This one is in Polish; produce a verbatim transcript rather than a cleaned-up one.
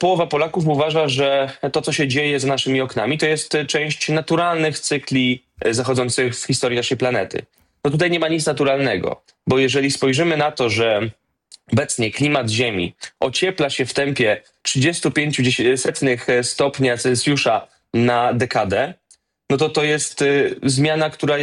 połowa Polaków uważa, że to, co się dzieje za naszymi oknami, to jest część naturalnych cykli zachodzących w historii naszej planety. No tutaj nie ma nic naturalnego, bo jeżeli spojrzymy na to, że obecnie klimat Ziemi ociepla się w tempie trzydzieści pięć setnych stopnia Celsjusza na dekadę, no to to jest y, zmiana, która jest